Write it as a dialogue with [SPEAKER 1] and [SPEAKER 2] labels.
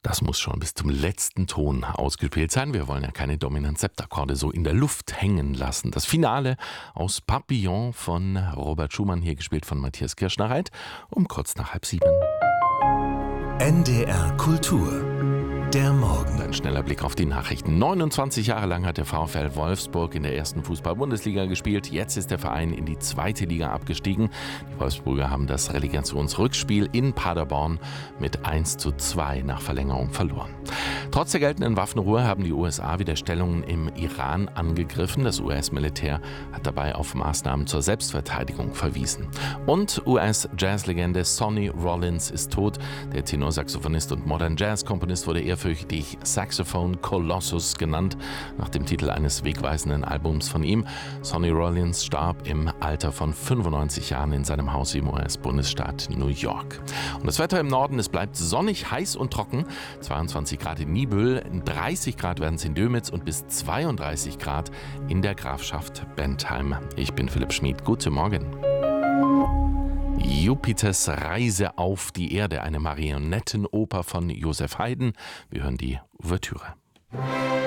[SPEAKER 1] Das muss schon bis zum letzten Ton ausgespielt sein. Wir wollen ja keine dominanten Septakkorde so in der Luft hängen lassen. Das Finale aus Papillon von Robert Schumann, hier gespielt von Matthias Kirschner-Reit, um kurz nach 6:30.
[SPEAKER 2] NDR Kultur. Der Morgen.
[SPEAKER 1] Ein schneller Blick auf die Nachrichten. 29 Jahre lang hat der VfL Wolfsburg in der ersten Fußball-Bundesliga gespielt. Jetzt ist der Verein in die zweite Liga abgestiegen. Die Wolfsburger haben das Relegationsrückspiel in Paderborn mit 1:2 nach Verlängerung verloren. Trotz der geltenden Waffenruhe haben die USA wieder Stellungen im Iran angegriffen. Das US-Militär hat dabei auf Maßnahmen zur Selbstverteidigung verwiesen. Und US-Jazzlegende Sonny Rollins ist tot. Der Tenorsaxophonist und Modern Jazz-Komponist wurde ehrfürchtig Saxophone Colossus genannt, nach dem Titel eines wegweisenden Albums von ihm. Sonny Rollins starb im Alter von 95 Jahren in seinem Haus im US-Bundesstaat New York. Und das Wetter im Norden, es bleibt sonnig, heiß und trocken. 22 Grad in Niebüll, 30 Grad werden es in Dömitz und bis 32 Grad in der Grafschaft Bentheim. Ich bin Philipp Schmid. Guten Morgen. Jupiters Reise auf die Erde, eine Marionettenoper von Joseph Haydn. Wir hören die Ouvertüre.